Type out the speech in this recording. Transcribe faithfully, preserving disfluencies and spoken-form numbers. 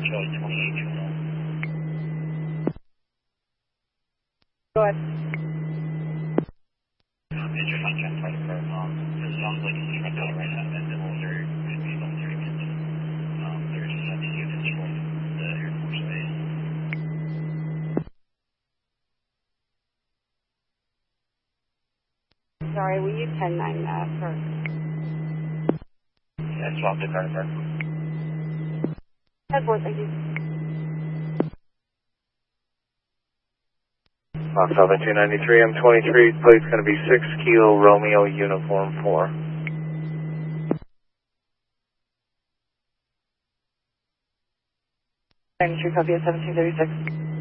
Charlie twenty-eight, Go ahead. um, it's your contract part of the um, it sounds like it's trucked out right now, and the older could be about thirty minutes. Um, there's seventy units from the Air Force Base. Sorry, will you ten nine that first? Yeah, swap the car first. ten four, thank you. Fox Alpha two ninety-three, M twenty-three, plate's going to be six Kilo Romeo Uniform four. ninety-three, copy at seventeen thirty-six.